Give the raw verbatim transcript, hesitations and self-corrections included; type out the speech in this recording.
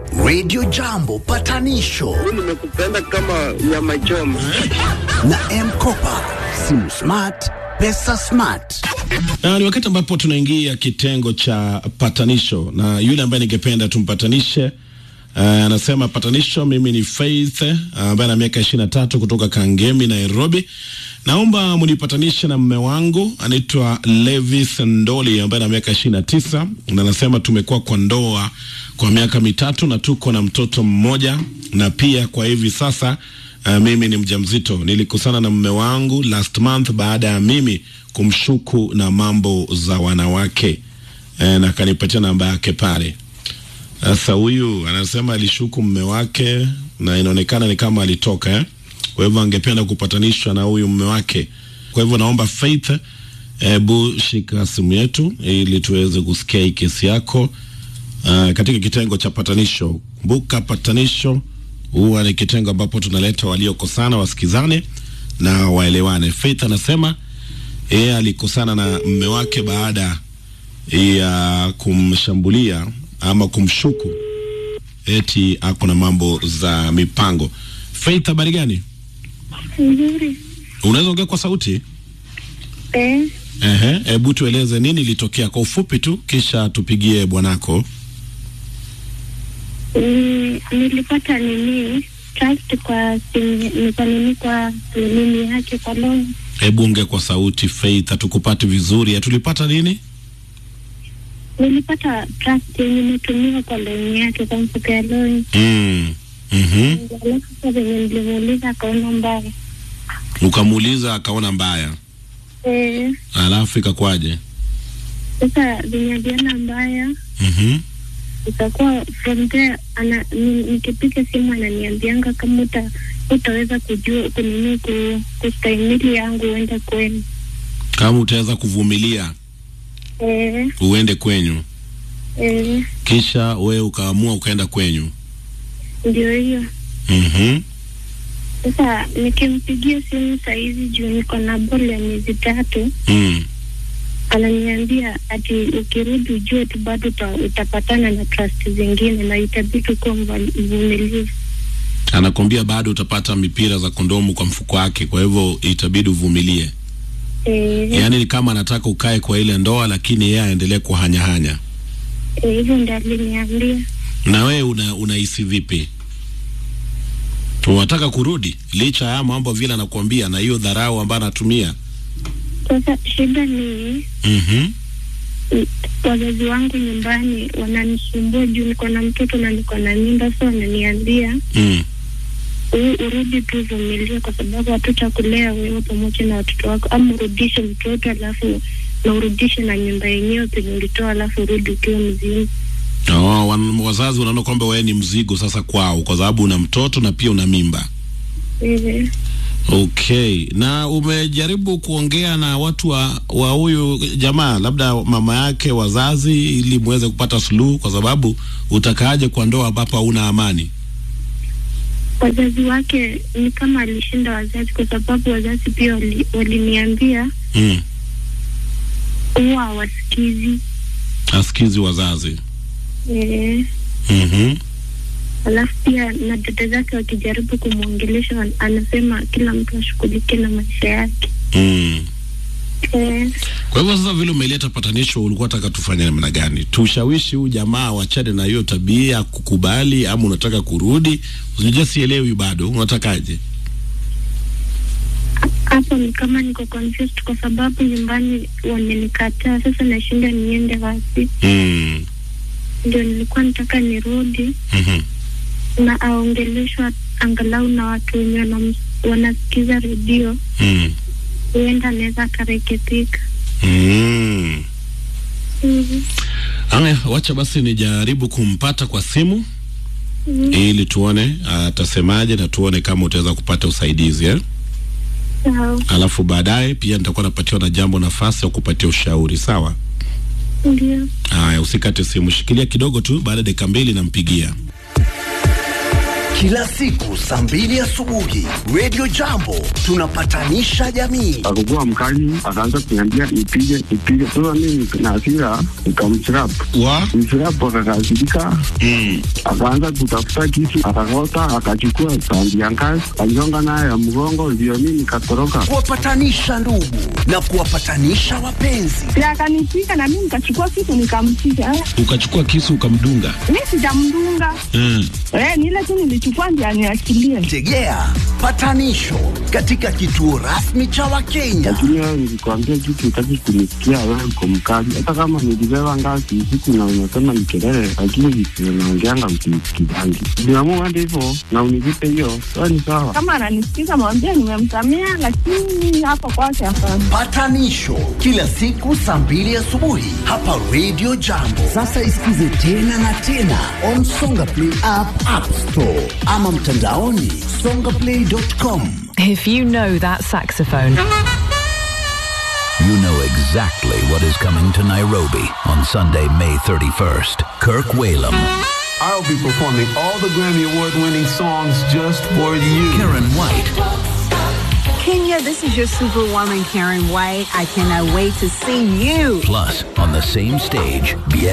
Radio Jambo patanisho. Nimekupenda kama nyama choma. Na M-Kopa, simu smart, pesa smart. Na ni wakati ambapo tunaingia kitengo cha patanisho, na yule ambaye ningependa tumpatanishe anasema uh, patanisho, mimi ni Faith ambaye uh, ana miaka ishirini na tatu kutoka Kangemi, Nairobi. Naomba munipatanishe na mume wangu anaitwa Levis Ndoli ambaye ana miaka ishirini na tisa, na anasema tumekuwa kwa ndoa kwa miaka mitatu na tuko na mtoto mmoja, na pia kwa hivi sasa uh, mimi ni mjamzito. Nilikusana na mume wangu last month baada ya mimi kumshuku na mambo za wanawake e, na kanipatia namba yake pale. Sasa huyu anasema alishuku mume wake na inaonekana ni kama alitoka eh? Kwa hivyo angependa kupatanishwa na huyu mume wake. Kwa hivyo naomba Faith, hebu shika simu yetu ili tuweze kusikia hii kesi yako uh, katika kitengo cha patanisho. Kumbuka patanisho huwa ni kitengo ambapo tunaleta waliokosana wasikizane na waelewane. Faith anasema yeye alikosana na mume wake baada ya kumshambulia ama kumshuku eti ako na mambo za mipango. Faith, habari gani? Nzuri. Unaweza ongea kwa sauti? Eh. Ehe, hebu tueleze nini ilitokea kwa ufupi tu kisha tupigie bwanako. Mm, nilipata nini trust kwa simu, kwa nini kwa nini yake kwa loan. Hebu ongea kwa sauti Faith, tukupate vizuri. Tulipata nini? Nilipata trust yenye nimetumia kwa loan yake kwa mfuko ya loan. Mm. Mhm. Alafu sasa nilimuuliza akaona mbaya. Ukamuuliza akaona mbaya? Eh. Alafu ikakwaje? Sasa vinyadiana mbaya. Mhm. Itakuwa from there ana nikipiga simu ananiambianga kama uta utaweza kujua kunini kustahimili yangu uende kwenu. Kama utaweza kuvumilia eh uende kwenyu. Eh. Kisha wewe ukaamua ukaenda kwenyu. Ndio hiyo. Mhm. Sasa nikimpigia simu saa hizi juu niko na bole ya miezi tatu. Mm. Ananiambia ati ukirudi ujue tu bado utapatana na trust zingine na itabidi kuwa mvumilivu. Anakwambia bado utapata mipira za kondomu kwa mfuko wake, kwa hivyo itabidi uvumilie. Eh. Yaani ni kama anataka ukae kwa ile ndoa lakini yeye aendelee kuhanya hanya. Eh, hivyo ndio aliniambia. Na wewe una unahisi vipi? Unataka kurudi licha ya mambo vile anakuambia na hiyo dharau ambayo anatumia? Sasa shida ni Mhm. wazazi wangu nyumbani wananisumbua juu niko na mtoto na niko na mimba, so wananiambia mm. urudi tu vumilia kwa sababu hatutakulea wewe pamoja na watoto wako, ama urudishe mtoto alafu na urudishe na nyumba yenyewe penye ulitoa alafu urudi ukiwa mzima. Oh, wazazi wanaona kwamba wewe ni mzigo sasa kwao kwa sababu una mtoto na pia una mimba. Mhm. Okay, na umejaribu kuongea na watu wa wa huyu jamaa, labda mama yake, wazazi, ili muweze kupata suluhu, kwa sababu utakaaje kwa ndoa ambapo hauna amani? Wazazi wake ni kama alishinda wazazi, kwa sababu wazazi pia waliniambia mm. huwa wasikizi. Asikizi wazazi. Eh. Mhm. Alafu pia na dada zake wakijaribu kumwongelesha anasema kila mtu ashughulike na maisha yake. Mm. Eh. Kwa hivyo sasa vile umeleta patanisho, ulikuwa unataka tufanye namna gani? Tushawishi huyu jamaa wachane na hiyo tabia, kukubali, ama unataka kurudi? Unajua sielewi bado, unatakaje? Hapo ni kama niko confused kwa sababu nyumbani wamenikataa, sasa nashinda niende wapi? Mm. Ndio nilikuwa nataka nirudi. Mhm. Na aongeleshwa angalau na watu wenye wanasikiza redio. Mm. Huenda naweza karekebika. Mm. Mhm. Anga, wacha basi nijaribu kumpata kwa simu. Mm. Ili tuone atasemaje na tuone kama utaweza kupata usaidizi eh? Sawa. Alafu baadaye pia nitakuwa napatiwa na jambo nafasi ya kupatia ushauri, sawa? Ndio. Haya, usikate simu, shikilia kidogo tu, baada ya dakika mbili nampigia. Kila siku saa mbili asubuhi Radio Jambo tunapatanisha jamii. Akakuwa mkali, akaanza kuniambia nipige nipige. Sasa mimi na hasira nikamchirap. Wa? Mchirap akakasirika. Mm. Akaanza kutafuta kisu, akakota, akachukua tandi ya ngazi, aligonga naye ya mgongo, ndio mimi nikatoroka. Kuwapatanisha ndugu na kuwapatanisha wapenzi. Ya akanipiga na mimi nikachukua kitu nikampiga. Eh. Ukachukua kisu ukamdunga? Mimi sijamdunga. Mm. Eh, ni ile tu nilichukua ndio aniachilie. Tegea patanisho katika kituo rasmi cha Wakenya. Lakini wewe nilikwambia kitu utaki kunisikia, wewe uko mkali. Hata kama nilibeba ngazi usiku na unasema ni kelele, lakini vitu unaongeanga msikizangi. Niamua hadi hivyo na univipe hiyo, wewe ni sawa. Kama ananisikiza mwambie nimemsamea, lakini hapo kwake hapana. Patanisho kila siku saa mbili asubuhi hapa Radio Jambo. Sasa isikize tena na tena on Songa Play app, App Store ama mtandaoni songa play dot com. If you know that saxophone, you know exactly what is coming to Nairobi on Sunday, May thirty-first. Kirk Whalum. I'll be performing all the Grammy Award-winning songs just for you. Karen White. Kenya, this is your superwoman, Karen White. I cannot wait to see you. Plus, on the same stage, Bien